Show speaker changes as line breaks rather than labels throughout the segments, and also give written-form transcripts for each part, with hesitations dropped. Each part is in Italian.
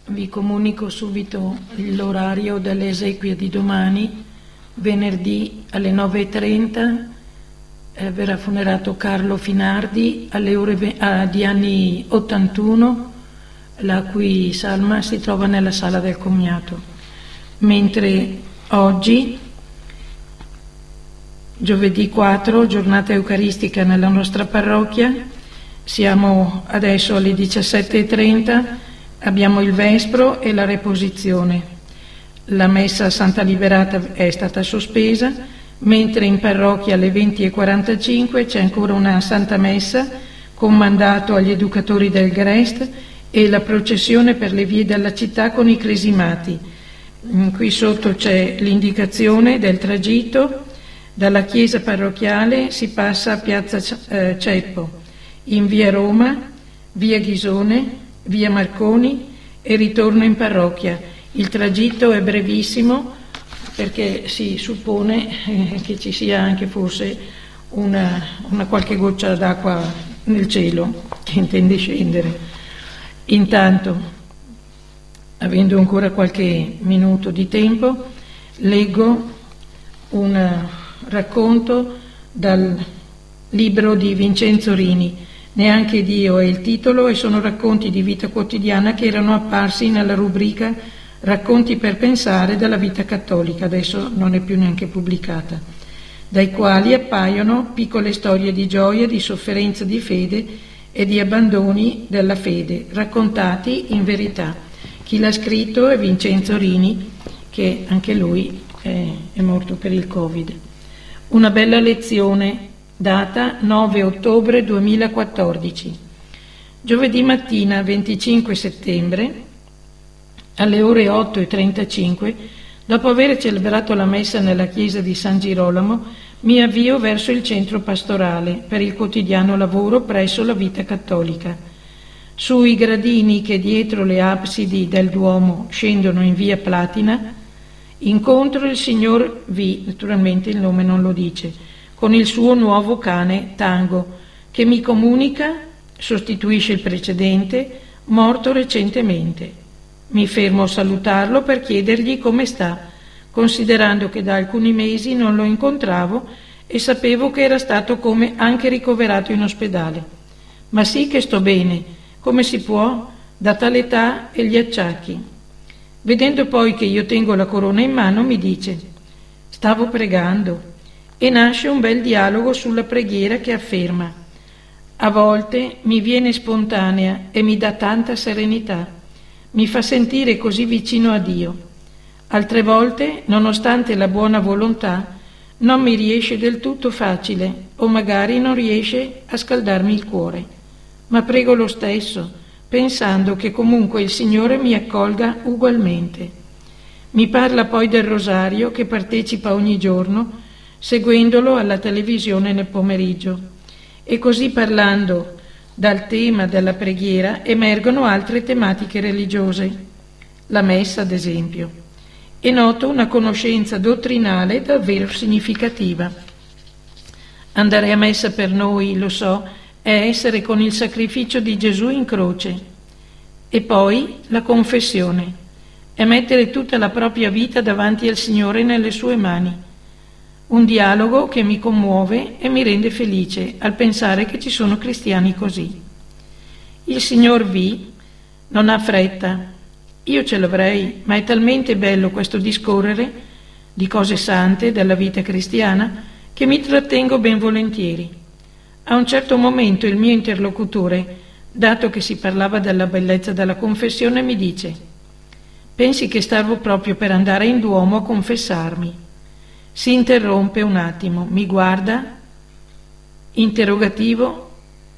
Vi comunico subito l'orario delle esequie di domani. Venerdì alle 9:30 verrà funerato Carlo Finardi di anni 81, la cui salma si trova nella sala del commiato. Mentre oggi, giovedì 4, giornata eucaristica nella nostra parrocchia, siamo adesso alle 17:30, abbiamo il Vespro e la Reposizione. La messa a Santa Liberata è stata sospesa, mentre in parrocchia alle 20:45 c'è ancora una Santa Messa con mandato agli educatori del Grest e la processione per le vie della città con i cresimati. Qui sotto c'è l'indicazione del tragitto. Dalla chiesa parrocchiale si passa a piazza Ceppo, in via Roma, via Ghisone, via Marconi e ritorno in parrocchia. Il tragitto è brevissimo perché si suppone che ci sia anche forse una qualche goccia d'acqua nel cielo che intende scendere. Intanto, avendo ancora qualche minuto di tempo, leggo un racconto dal libro di Vincenzo Rini. Neanche Dio è il titolo e sono racconti di vita quotidiana che erano apparsi nella rubrica Racconti per pensare della vita cattolica, adesso non è più neanche pubblicata, dai quali appaiono piccole storie di gioia, di sofferenza, di fede e di abbandoni della fede, raccontati in verità. Chi l'ha scritto è Vincenzo Rini, che anche lui è morto per il Covid. Una bella lezione, data 9 ottobre 2014. Giovedì mattina 25 settembre, alle ore 8:35, dopo aver celebrato la messa nella chiesa di San Girolamo, mi avvio verso il centro pastorale per il quotidiano lavoro presso la vita cattolica. Sui gradini che dietro le absidi del Duomo scendono in via Platina, incontro il signor V, naturalmente il nome non lo dice, con il suo nuovo cane Tango, che mi comunica, sostituisce il precedente, morto recentemente. Mi fermo a salutarlo per chiedergli come sta, considerando che da alcuni mesi non lo incontravo e sapevo che era stato come anche ricoverato in ospedale. Ma sì che sto bene, come si può, data l'età e gli acciacchi. Vedendo poi che io tengo la corona in mano, mi dice: «Stavo pregando», e nasce un bel dialogo sulla preghiera che afferma: «A volte mi viene spontanea e mi dà tanta serenità, mi fa sentire così vicino a Dio. Altre volte, nonostante la buona volontà, non mi riesce del tutto facile o magari non riesce a scaldarmi il cuore. Ma prego lo stesso, pensando che comunque il Signore mi accolga ugualmente. Mi parla poi del rosario che partecipa ogni giorno, seguendolo alla televisione nel pomeriggio. E così parlando dal tema della preghiera emergono altre tematiche religiose, la messa ad esempio, e noto una conoscenza dottrinale davvero significativa. Andare a messa per noi, lo so, è essere con il sacrificio di Gesù in croce. E poi la confessione, è mettere tutta la propria vita davanti al Signore nelle sue mani. Un dialogo che mi commuove e mi rende felice al pensare che ci sono cristiani così. Il signor V non ha fretta. Io ce l'avrei, ma è talmente bello questo discorrere di cose sante della vita cristiana che mi trattengo ben volentieri. A un certo momento il mio interlocutore, dato che si parlava della bellezza della confessione, mi dice: «Pensi che stavo proprio per andare in Duomo a confessarmi?» Si interrompe un attimo, mi guarda, interrogativo,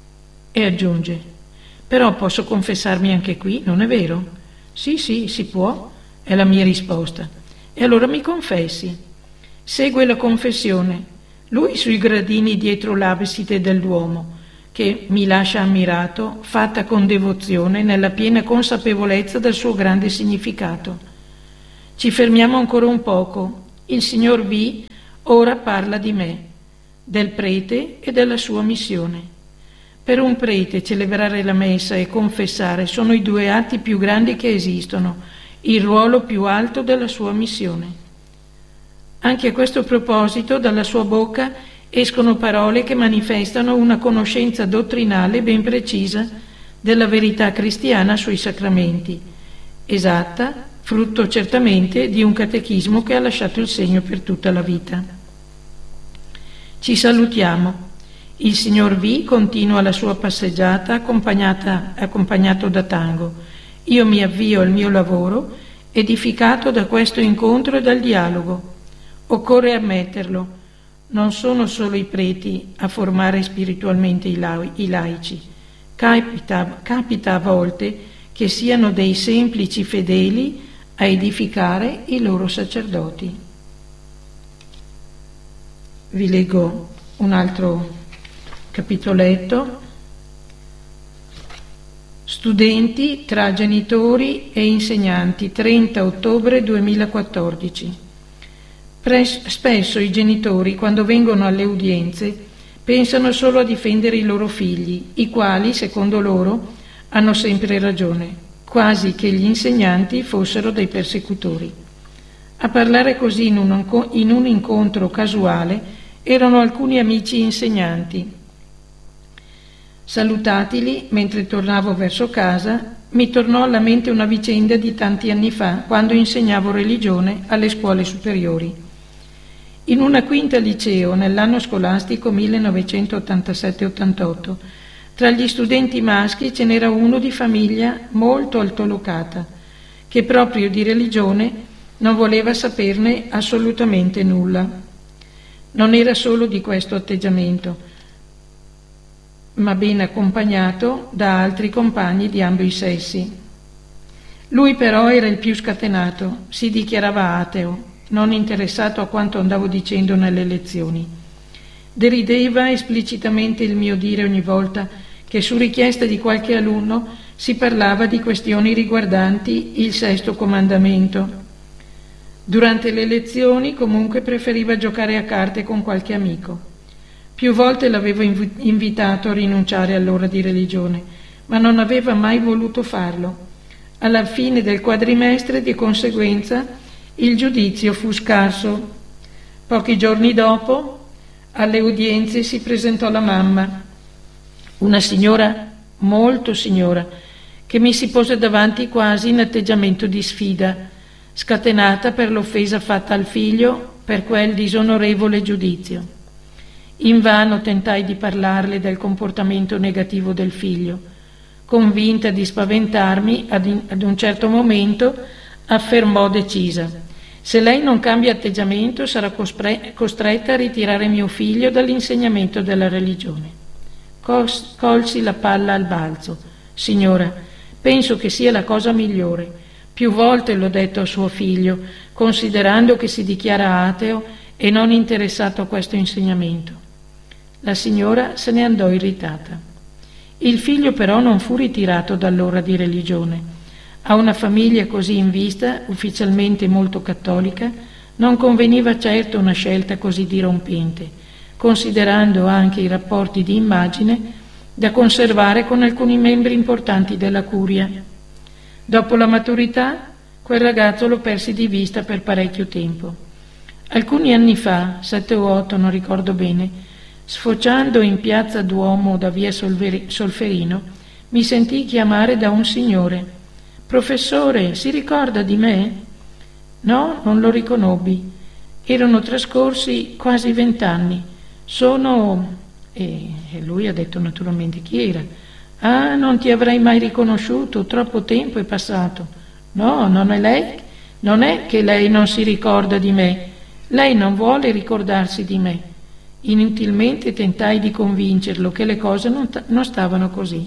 e aggiunge: «Però posso confessarmi anche qui, non è vero?» «Sì, si può», è la mia risposta. «E allora mi confessi». Segue la confessione, lui sui gradini dietro l'abside del Duomo, che mi lascia ammirato, fatta con devozione, nella piena consapevolezza del suo grande significato. Ci fermiamo ancora un poco. Il signor V ora parla di me, del prete e della sua missione. Per un prete celebrare la messa e confessare sono i due atti più grandi che esistono, il ruolo più alto della sua missione. Anche a questo proposito dalla sua bocca escono parole che manifestano una conoscenza dottrinale ben precisa della verità cristiana sui sacramenti, esatta, frutto certamente di un catechismo che ha lasciato il segno per tutta la vita. Ci salutiamo. Il signor V continua la sua passeggiata accompagnato da Tango. Io mi avvio al mio lavoro, edificato da questo incontro e dal dialogo. Occorre ammetterlo, non sono solo i preti a formare spiritualmente i laici. Capita a volte che siano dei semplici fedeli a edificare i loro sacerdoti. Vi leggo un altro capitoletto. Studenti tra genitori e insegnanti, 30 ottobre 2014. Spesso i genitori, quando vengono alle udienze, pensano solo a difendere i loro figli, i quali, secondo loro, hanno sempre ragione, quasi che gli insegnanti fossero dei persecutori. A parlare così in un incontro casuale erano alcuni amici insegnanti. Salutatili, mentre tornavo verso casa, mi tornò alla mente una vicenda di tanti anni fa, quando insegnavo religione alle scuole superiori. In una quinta liceo, nell'anno scolastico 1987-88, tra gli studenti maschi ce n'era uno di famiglia molto altolocata, che proprio di religione non voleva saperne assolutamente nulla. Non era solo di questo atteggiamento, ma ben accompagnato da altri compagni di ambo i sessi. Lui però era il più scatenato, si dichiarava ateo, non interessato a quanto andavo dicendo nelle lezioni. Derideva esplicitamente il mio dire ogni volta che su richiesta di qualche alunno si parlava di questioni riguardanti il sesto comandamento. Durante le lezioni comunque preferiva giocare a carte con qualche amico. Più volte l'avevo invitato a rinunciare all'ora di religione, ma non aveva mai voluto farlo. Alla fine del quadrimestre, di conseguenza, il giudizio fu scarso. Pochi giorni dopo, alle udienze si presentò la mamma, una signora, molto signora, che mi si pose davanti quasi in atteggiamento di sfida, scatenata per l'offesa fatta al figlio per quel disonorevole giudizio. Invano tentai di parlarle del comportamento negativo del figlio. Convinta di spaventarmi, ad un certo momento affermò decisa: se lei non cambia atteggiamento sarà costretta a ritirare mio figlio dall'insegnamento della religione. Colsi la palla al balzo. Signora, penso che sia la cosa migliore. Più volte l'ho detto a suo figlio, considerando che si dichiara ateo e non interessato a questo insegnamento. La signora se ne andò irritata. Il figlio però non fu ritirato dall'ora di religione. A una famiglia così in vista, ufficialmente molto cattolica, non conveniva certo una scelta così dirompente, considerando anche i rapporti di immagine da conservare con alcuni membri importanti della curia. Dopo la maturità, quel ragazzo lo persi di vista per parecchio tempo. Alcuni anni fa, 7 o 8, non ricordo bene, sfociando in piazza Duomo da via Solferino, mi sentii chiamare da un signore. «Professore, si ricorda di me?» No, non lo riconobbi. Erano trascorsi quasi 20 anni. Sono... E lui ha detto naturalmente chi era. «Ah, non ti avrei mai riconosciuto, troppo tempo è passato». «No, non è lei? Non è che lei non si ricorda di me. Lei non vuole ricordarsi di me». Inutilmente tentai di convincerlo che le cose non stavano così.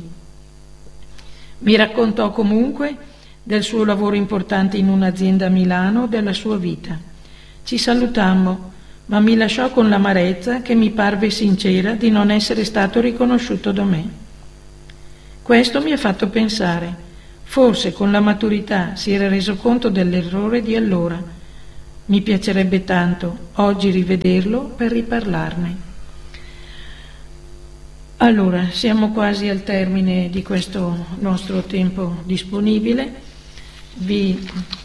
Mi raccontò comunque del suo lavoro importante in un'azienda a Milano, della sua vita. Ci salutammo, ma mi lasciò con l'amarezza che mi parve sincera di non essere stato riconosciuto da me. Questo mi ha fatto pensare, forse con la maturità si era reso conto dell'errore di allora. Mi piacerebbe tanto oggi rivederlo per riparlarne. Allora, siamo quasi al termine di questo nostro tempo disponibile. Vi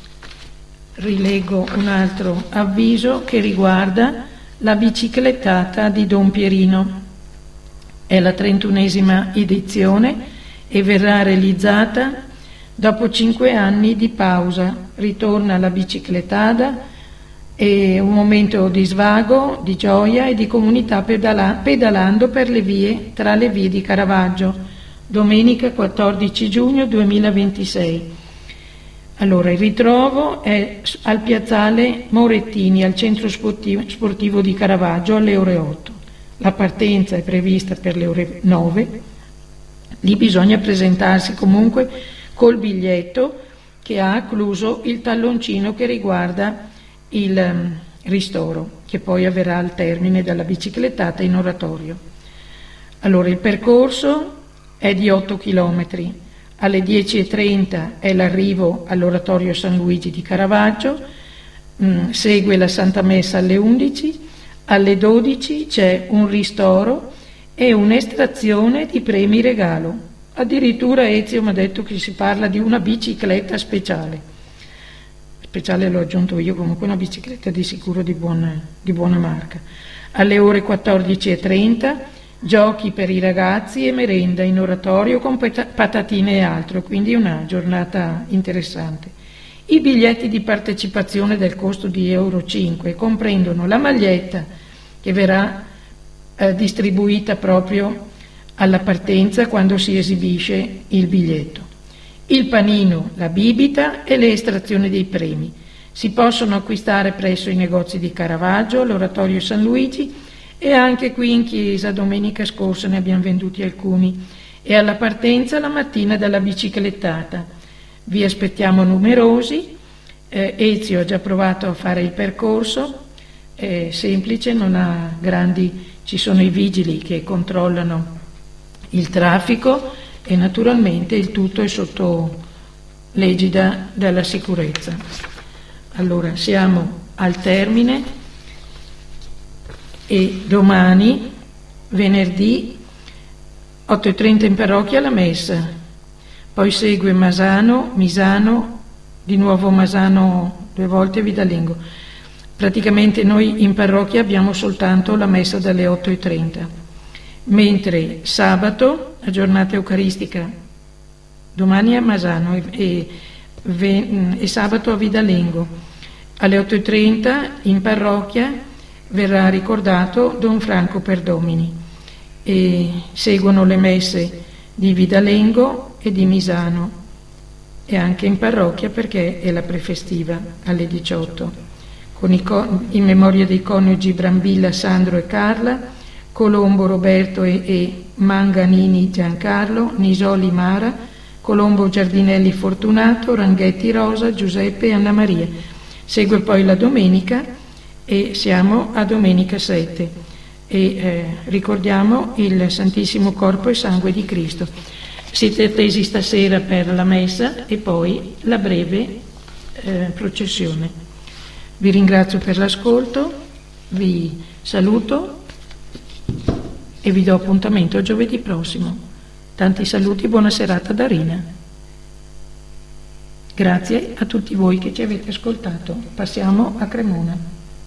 rilego un altro avviso che riguarda la biciclettata di Don Pierino. È la 31esima edizione e verrà realizzata dopo 5 anni di pausa. Ritorna la biciclettata, è un momento di svago, di gioia e di comunità pedalando per le vie, tra le vie di Caravaggio, domenica 14 giugno 2026. Allora, il ritrovo è al piazzale Morettini, al centro sportivo di Caravaggio, alle ore 8. La partenza è prevista per le ore 9. Lì bisogna presentarsi comunque col biglietto che ha accluso il talloncino che riguarda il ristoro, che poi avverrà al termine della biciclettata in oratorio. Allora, il percorso è di 8 chilometri. Alle 10:30 è l'arrivo all'oratorio San Luigi di Caravaggio, segue la Santa Messa alle 11, alle 12 c'è un ristoro e un'estrazione di premi regalo. Addirittura Ezio mi ha detto che si parla di una bicicletta speciale. Speciale l'ho aggiunto io, comunque una bicicletta di sicuro di buona marca. Alle ore 14:30 giochi per i ragazzi e merenda in oratorio con patatine e altro, quindi una giornata interessante. I biglietti di partecipazione del costo di €5 comprendono la maglietta che verrà distribuita proprio alla partenza quando si esibisce il biglietto, il panino, la bibita e le estrazioni dei premi. Si possono acquistare presso i negozi di Caravaggio, l'oratorio San Luigi e anche qui in chiesa. Domenica scorsa ne abbiamo venduti alcuni. E alla partenza la mattina dalla biciclettata. Vi aspettiamo numerosi. Ezio ha già provato a fare il percorso, è semplice, non ha grandi, ci sono i vigili che controllano il traffico e naturalmente il tutto è sotto l'egida della sicurezza. Allora, siamo al termine e domani, venerdì, 8:30 in parrocchia la messa, poi segue Masano, Misano, di nuovo Masano 2 volte Vidalengo. Praticamente noi in parrocchia abbiamo soltanto la messa dalle 8:30, mentre sabato, la giornata eucaristica, domani a Masano e sabato a Vidalengo, alle 8:30 in parrocchia verrà ricordato Don Franco Perdomini e seguono le messe di Vidalengo e di Misano e anche in parrocchia perché è la prefestiva alle 18 in memoria dei coniugi Brambilla, Sandro e Carla, Colombo Roberto e Manganini Giancarlo, Nisoli Mara, Colombo Giardinelli Fortunato, Ranghetti Rosa, Giuseppe e Anna Maria. Segue poi la domenica e siamo a domenica 7 e ricordiamo il Santissimo Corpo e Sangue di Cristo. Siete attesi stasera per la messa e poi la breve processione. Vi ringrazio per l'ascolto, vi saluto e vi do appuntamento giovedì prossimo. Tanti saluti, buona serata da Rina. Grazie a tutti voi che ci avete ascoltato. Passiamo a Cremona.